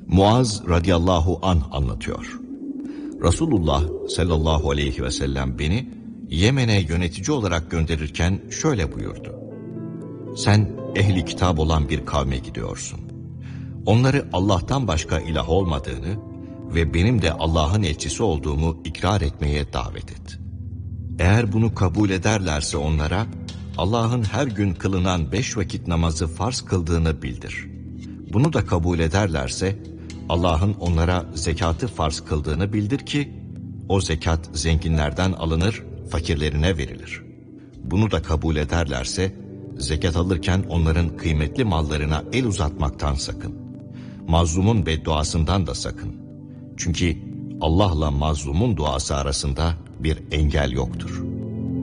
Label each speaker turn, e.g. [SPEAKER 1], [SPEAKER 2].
[SPEAKER 1] Muaz radıyallahu anh anlatıyor. Resulullah sallallahu aleyhi ve sellem beni Yemen'e yönetici olarak gönderirken şöyle buyurdu. Sen ehli kitap olan bir kavme gidiyorsun. Onları Allah'tan başka ilah olmadığını ve benim de Allah'ın elçisi olduğumu ikrar etmeye davet et. Eğer bunu kabul ederlerse onlara Allah'ın her gün kılınan 5 vakit namazı farz kıldığını bildir. Bunu da kabul ederlerse Allah'ın onlara zekatı farz kıldığını bildir ki o zekat zenginlerden alınır, fakirlerine verilir. Bunu da kabul ederlerse zekat alırken onların kıymetli mallarına el uzatmaktan sakın. Mazlumun bedduasından da sakın. Çünkü Allah'la mazlumun duası arasında bir engel yoktur.